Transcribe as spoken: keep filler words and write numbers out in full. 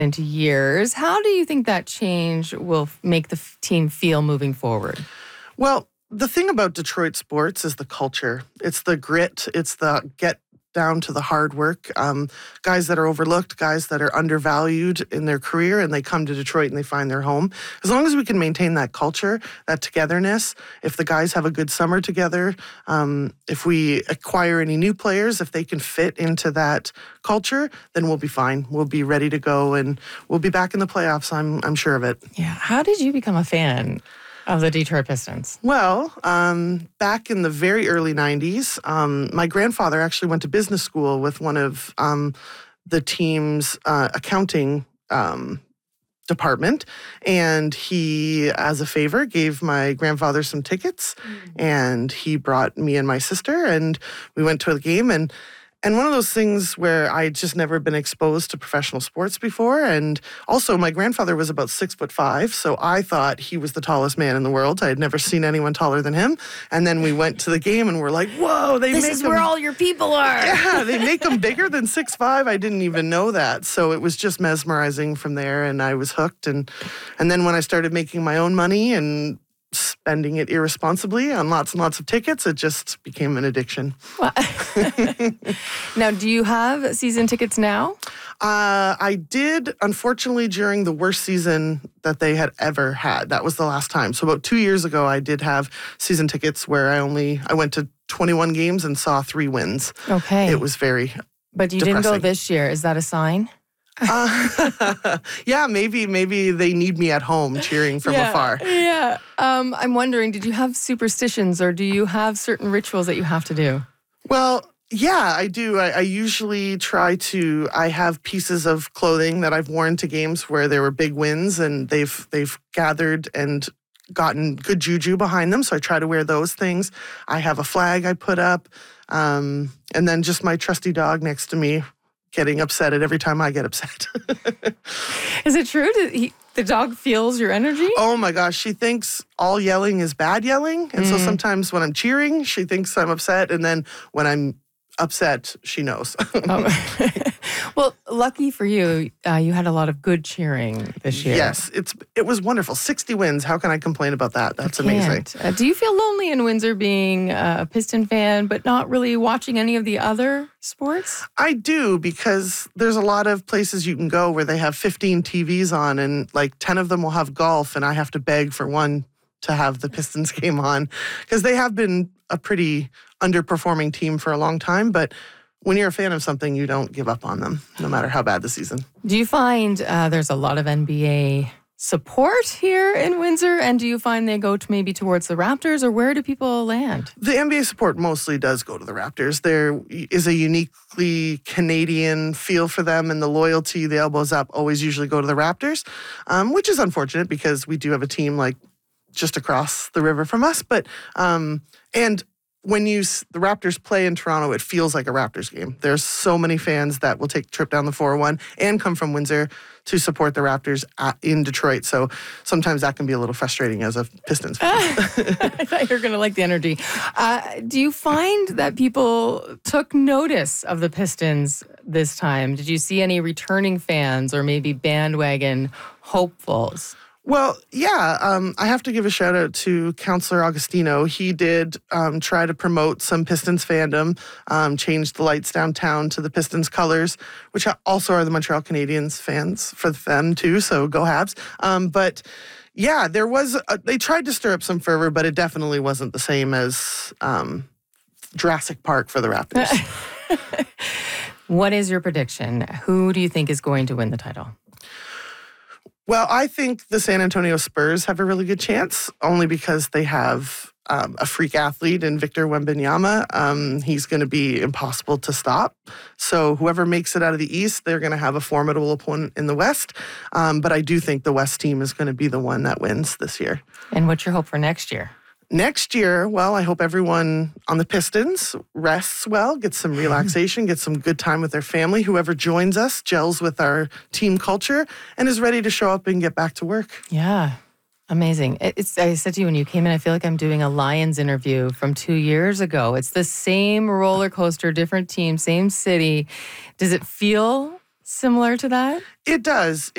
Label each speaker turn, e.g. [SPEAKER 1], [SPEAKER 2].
[SPEAKER 1] into years. How do you think that change will f- make the f- team feel moving forward?
[SPEAKER 2] Well, the thing about Detroit sports is the culture. It's the grit. It's the get down to the hard work. Um, guys that are overlooked, guys that are undervalued in their career, and they come to Detroit and they find their home. As long as we can maintain that culture, that togetherness, if the guys have a good summer together, um, if we acquire any new players, if they can fit into that culture, then we'll be fine. We'll be ready to go, and we'll be back in the playoffs. I'm I'm sure of it.
[SPEAKER 1] Yeah. How did you become a fan of the Detroit Pistons?
[SPEAKER 2] Well, um, back in the very early nineties, um, my grandfather actually went to business school with one of um, the team's uh, accounting um, department. And he, as a favor, gave my grandfather some tickets. Mm. And he brought me and my sister, and we went to a game. And And one of those things where I'd just never been exposed to professional sports before. And also, my grandfather was about six foot five, so I thought he was the tallest man in the world. I had never seen anyone taller than him. And then we went to the game and we're like, whoa, they
[SPEAKER 1] this
[SPEAKER 2] make
[SPEAKER 1] is
[SPEAKER 2] them,
[SPEAKER 1] where all your people are.
[SPEAKER 2] Yeah, they make them bigger than six five. I didn't even know that. So it was just mesmerizing from there, and I was hooked. And and then when I started making my own money and spending it irresponsibly on lots and lots of tickets, it just became an addiction.
[SPEAKER 1] Well, now, do you have season tickets now?
[SPEAKER 2] Uh, I did, unfortunately, during the worst season that they had ever had. That was the last time. So about two years ago, I did have season tickets where I only, I went to twenty-one games and saw three wins.
[SPEAKER 1] Okay.
[SPEAKER 2] It was very
[SPEAKER 1] But you
[SPEAKER 2] depressing.
[SPEAKER 1] didn't go this year. Is that a sign?
[SPEAKER 2] uh, yeah, maybe maybe they need me at home cheering from
[SPEAKER 1] yeah,
[SPEAKER 2] afar.
[SPEAKER 1] Yeah. Um, I'm wondering, did you have superstitions, or do you have certain rituals that you have to do?
[SPEAKER 2] Well, yeah, I do. I, I usually try to, I have pieces of clothing that I've worn to games where there were big wins, and they've they've gathered and gotten good juju behind them. So I try to wear those things. I have a flag I put up, um, and then just my trusty dog next to me, getting upset at every time I get upset.
[SPEAKER 1] Is it true that he, the dog feels your energy?
[SPEAKER 2] Oh my gosh, she thinks all yelling is bad yelling. And mm. so sometimes when I'm cheering, she thinks I'm upset. And then when I'm upset, she knows.
[SPEAKER 1] oh. Well, lucky for you, uh, you had a lot of good cheering this year.
[SPEAKER 2] Yes, it's it was wonderful. sixty wins. How can I complain about that? That's amazing.
[SPEAKER 1] Uh, do you feel lonely in Windsor being a Piston fan, but not really watching any of the other sports?
[SPEAKER 2] I do, because there's a lot of places you can go where they have fifteen T Vs on, and like ten of them will have golf, and I have to beg for one to have the Pistons game on, because they have been a pretty underperforming team for a long time. But when you're a fan of something, you don't give up on them, no matter how bad the season.
[SPEAKER 1] Do you find uh, there's a lot of N B A support here in Windsor? And do you find they go to maybe towards the Raptors, or where do people land?
[SPEAKER 2] The N B A support mostly does go to the Raptors. There is a uniquely Canadian feel for them, and the loyalty, the elbows up, always usually go to the Raptors, um, which is unfortunate because we do have a team like just across the river from us. But um, and when you the Raptors play in Toronto, it feels like a Raptors game. There's so many fans that will take a trip down the four oh one and come from Windsor to support the Raptors at, in Detroit. So sometimes that can be a little frustrating as a Pistons fan.
[SPEAKER 1] I thought you were going to like the energy. Uh, do you find that people took notice of the Pistons this time? Did you see any returning fans or maybe bandwagon hopefuls?
[SPEAKER 2] Well, yeah, um, I have to give a shout out to Councillor Augustino. He did um, try to promote some Pistons fandom, um, change the lights downtown to the Pistons colors, which also are the Montreal Canadiens fans for them too, so go Habs. Um, but yeah, there was, a, they tried to stir up some fervor, but it definitely wasn't the same as um, Jurassic Park for the Raptors.
[SPEAKER 1] What is your prediction? Who do you think is going to win the title?
[SPEAKER 2] Well, I think the San Antonio Spurs have a really good chance, only because they have um, a freak athlete in Victor Wembanyama. Um, he's going to be impossible to stop. So whoever makes it out of the East, they're going to have a formidable opponent in the West. Um, but I do think the West team is going to be the one that wins this year.
[SPEAKER 1] And what's your hope for next year?
[SPEAKER 2] Next year, well, I hope everyone on the Pistons rests well, gets some relaxation, gets some good time with their family. Whoever joins us gels with our team culture and is ready to show up and get back to work.
[SPEAKER 1] Yeah, amazing. It's, I said to you when you came in, I feel like I'm doing a Lions interview from two years ago. It's the same roller coaster, different team, same city. Does it feel similar to that?
[SPEAKER 2] It does.